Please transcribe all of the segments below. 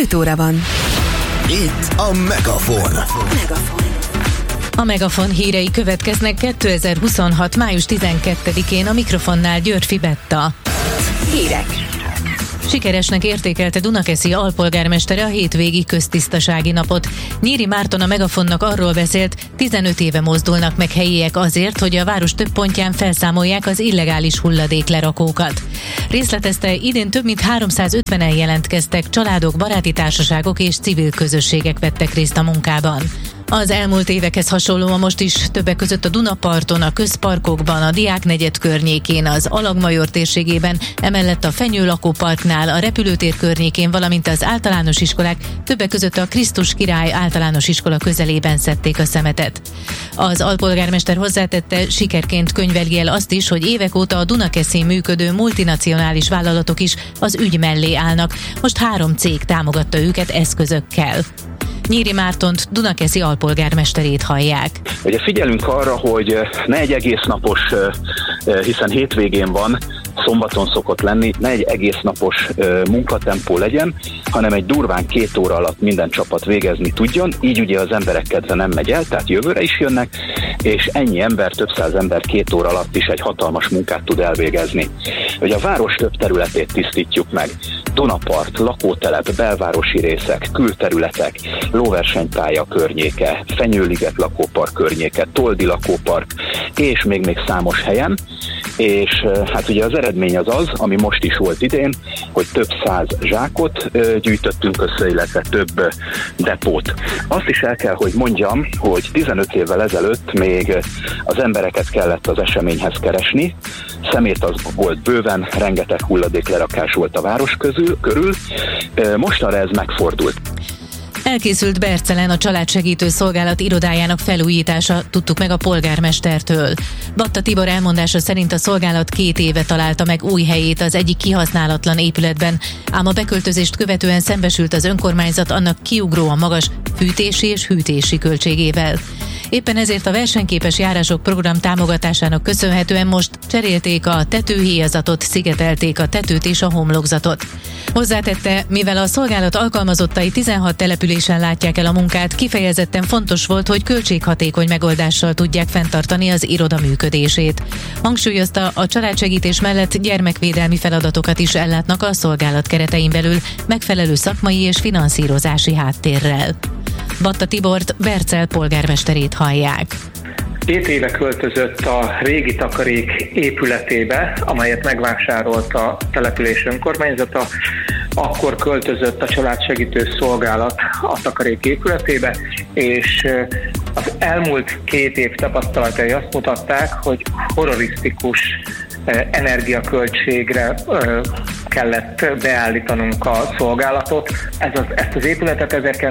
7 óra van. Itt a Megafon. A Megafon hírei következnek 2026. május 12-én, a mikrofonnál Györfi Betta. Hírek. Sikeresnek értékelte Dunakeszi alpolgármestere a hétvégi köztisztasági napot. Nyíri Márton a Megafonnak arról beszélt, 15 éve mozdulnak meg helyiek azért, hogy a város több pontján felszámolják az illegális hulladéklerakókat. Részletezte, idén több mint 350-en jelentkeztek, családok, baráti társaságok és civil közösségek vettek részt a munkában. Az elmúlt évekhez hasonlóan most is többek között a Dunaparton, a közparkokban, a Diáknegyed környékén, az Alagmajor térségében, emellett a Fenyő lakóparknál, a repülőtér környékén, valamint az általános iskolák, többek között a Krisztus Király általános iskola közelében szedték a szemetet. Az alpolgármester hozzátette, sikerként könyveli el azt is, hogy évek óta a Dunakeszin működő multinacionális vállalatok is az ügy mellé állnak. Most 3 cég támogatta őket eszközökkel. Nyíri Mártont, Dunakeszi alpolgármesterét hallják. Ugye figyelünk arra, hogy ne egy egész napos, hiszen hétvégén van, szombaton szokott lenni, ne egy egész napos munkatempó legyen, hanem egy durván 2 óra alatt minden csapat végezni tudjon, így ugye az emberek kedve nem megy el, tehát jövőre is jönnek, és ennyi ember, több száz ember 2 óra alatt is egy hatalmas munkát tud elvégezni. Ugye a város több területét tisztítjuk meg. Dunapart, lakótelep, belvárosi részek, külterületek, lóversenypálya környéke, Fenyőliget lakópark környéke, Toldi lakópark, és még számos helyen. És hát ugye az eredmény az, ami most is volt idén, hogy több száz zsákot gyűjtöttünk össze, illetve több depót. Azt is el kell, hogy mondjam, hogy 15 évvel ezelőtt még az embereket kellett az eseményhez keresni, szemét az volt bőven, rengeteg hulladéklerakás volt a város körül, mostanra ez megfordult. Elkészült Bercelen a Családsegítő Szolgálat irodájának felújítása, tudtuk meg a polgármestertől. Batta Tibor elmondása szerint a szolgálat 2 éve találta meg új helyét az egyik kihasználatlan épületben, ám a beköltözést követően szembesült az önkormányzat annak kiugróan magas fűtési és hűtési költségével. Éppen ezért a versenyképes járások program támogatásának köszönhetően most cserélték a tetőhéjazatot, szigetelték a tetőt és a homlokzatot. Hozzátette, mivel a szolgálat alkalmazottai 16 településen látják el a munkát, kifejezetten fontos volt, hogy költséghatékony megoldással tudják fenntartani az iroda működését. Hangsúlyozta, a családsegítés mellett gyermekvédelmi feladatokat is ellátnak a szolgálat keretein belül, megfelelő szakmai és finanszírozási háttérrel. Batta Tibort, Bercel polgármesterét hallják. 2 éve költözött a régi takarék épületébe, amelyet megvásárolt a település önkormányzata, akkor költözött a Családsegítő Szolgálat a takarék épületébe, és az elmúlt 2 év tapasztalatai azt mutatták, hogy horrorisztikus energiaköltségre kellett beállítanunk a szolgálatot. Ezt az épületet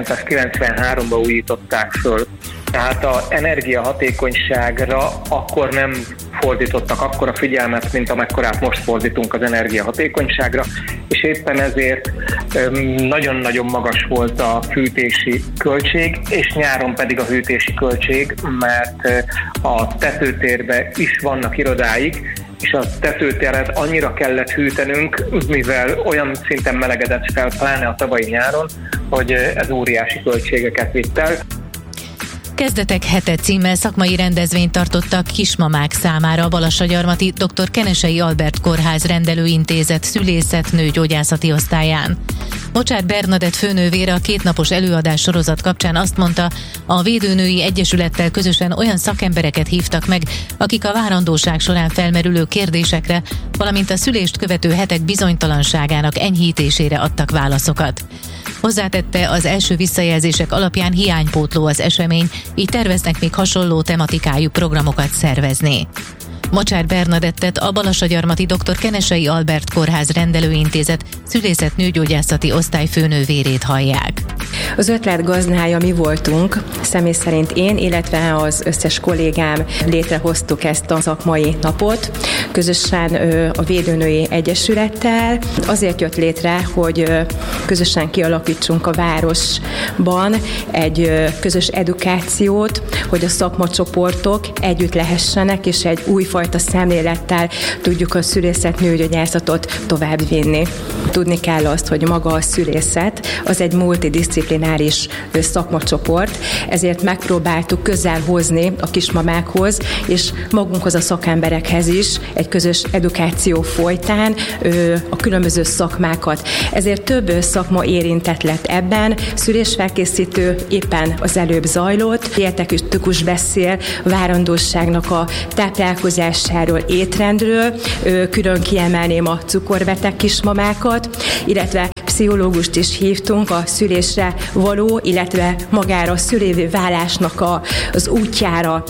1993-ban újították föl. Tehát az energiahatékonyságra akkor nem fordítottak akkora figyelmet, mint amekkorát most fordítunk az energiahatékonyságra, és éppen ezért nagyon-nagyon magas volt a fűtési költség, és nyáron pedig a hűtési költség, mert a tetőtérben is vannak irodáik, és a tetőteret annyira kellett hűtenünk, mivel olyan szinten melegedett fel, pláne a tavalyi nyáron, hogy ez óriási költségeket vitt el. Kezdetek hete címmel szakmai rendezvényt tartottak kismamák számára a Balassagyarmati dr. Kenesei Albert Kórház rendelőintézet szülészet-nőgyógyászati osztályán. Bocsár Bernadett főnővére a 2 napos előadás sorozat kapcsán azt mondta, a Védőnői Egyesülettel közösen olyan szakembereket hívtak meg, akik a várandóság során felmerülő kérdésekre, valamint a szülést követő hetek bizonytalanságának enyhítésére adtak válaszokat. Hozzátette, az első visszajelzések alapján hiánypótló az esemény, így terveznek még hasonló tematikájú programokat szervezni. Mocsár Bernadettet, a Balassagyarmati dr. Kenesei Albert Kórház rendelőintézet szülészet-nőgyógyászati osztály főnővérét hallják. Az ötlet gazdája mi voltunk, személy szerint én, illetve az összes kollégám létrehoztuk ezt a szakmai napot, közösen a Védőnői Egyesülettel. Azért jött létre, hogy közösen kialakítsunk a városban egy közös edukációt, hogy a szakmacsoportok együtt lehessenek, és egy újfajta szemlélettel tudjuk a szülészet-nőgyógyászatot továbbvinni. Tudni kell azt, hogy maga a szülészet az egy multidisziplináris szakmacsoport, ezért megpróbáltuk közel hozni a kismamákhoz, és magunkhoz a szakemberekhez is egy közös edukáció folytán a különböző szakmákat. Ezért több szakma érintett lett ebben, szülésfelkészítő éppen az előbb zajlott, dietetikus beszél várandóságnak a táplálkozásáról, étrendről, külön kiemelném a cukorbeteg kismamákat, illetve pszichológust is hívtunk a szülésre való, illetve magára a szülévé válásnak az útjára,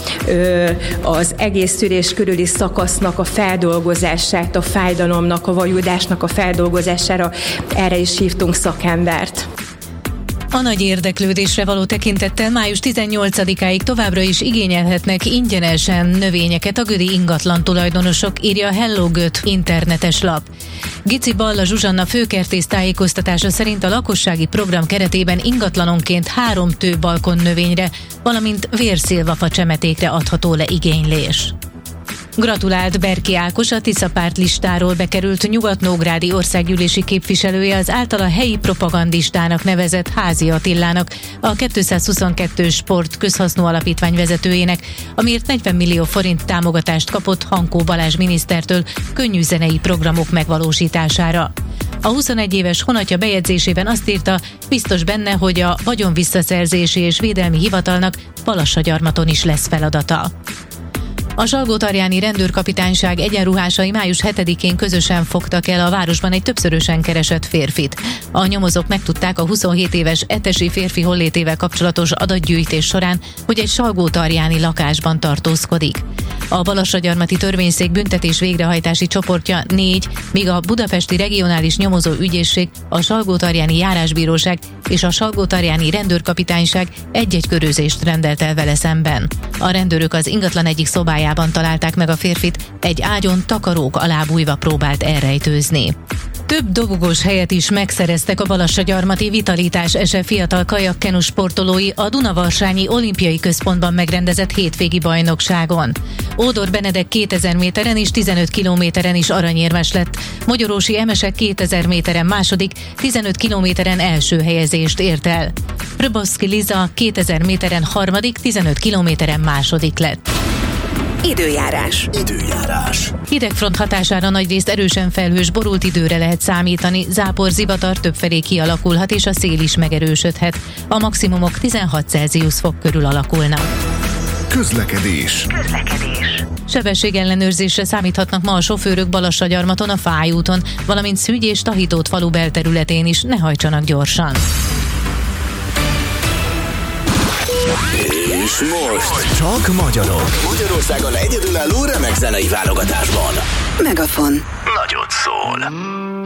az egész szülés körüli szakasznak a feldolgozását, a fájdalomnak, a vajudásnak a feldolgozására, erre is hívtunk szakembert. A nagy érdeklődésre való tekintettel május 18-áig továbbra is igényelhetnek ingyenesen növényeket a gödi ingatlan tulajdonosok, írja a Hello Göt internetes lap. Gici Balla Zsuzsanna főkertész tájékoztatása szerint a lakossági program keretében ingatlanonként 3 balkon növényre, valamint vérszilvafa csemetékre adható le igénylés. Gratulált Berki Ákos, a Tisza párt listáról bekerült nyugat-nógrádi országgyűlési képviselője az általa helyi propagandistának nevezett Házi Attilának, a 222 Sport közhasznú alapítvány vezetőjének, amiért 40 millió forint támogatást kapott Hankó Balázs minisztertől könnyű zenei programok megvalósítására. A 21 éves honatja bejegyzésében azt írta, biztos benne, hogy a vagyonvisszaszerzési és védelmi hivatalnak Balassagyarmaton is lesz feladata. A Salgótarjáni rendőrkapitányság egyenruhásai május 7-én közösen fogtak el a városban egy többszörösen keresett férfit. A nyomozók megtudták a 27 éves etesi férfi hollétével kapcsolatos adatgyűjtés során, hogy egy salgótarjáni lakásban tartózkodik. A Balassagyarmati törvényszék büntetés végrehajtási csoportja 4, míg a Budapesti Regionális Nyomozó Ügyészség, a Salgótarjáni Járásbíróság és a Salgótarjáni Rendőrkapitányság egy-egy körözést rendelt el vele szemben. A rendőrök az ingatlan egyik szobájában találták meg a férfit, egy ágyon takarók alá bújva próbált elrejtőzni. Több dobogós helyet is megszereztek a Balassagyarmati Vitalitás SE fiatal kajakkenu sportolói a Dunavarsanyi Olimpiai Központban megrendezett hétvégi bajnokságon. Ódor Benedek 2000 méteren és 15 kilométeren is aranyérmes lett. Magyarósi Emesek 2000 méteren második, 15 kilométeren első helyezést ért el. Röboszki Liza 2000 méteren harmadik, 15 kilométeren második lett. Időjárás. Hidegfront hatására nagyrészt erősen felhős, borult időre lehet számítani, zápor, zivatar többfelé kialakulhat és a szél is megerősödhet. A maximumok 16 Celsius fok körül alakulnak. Közlekedés. Sebességellenőrzésre számíthatnak ma a sofőrök Balassagyarmaton, a Fáy úton, valamint Szügy és Tahitót falu belterületén is, ne hajtsanak gyorsan. És most csak magyarok. Magyarországon egyedülálló remek zenei válogatásban. Megafon. Nagyot szól.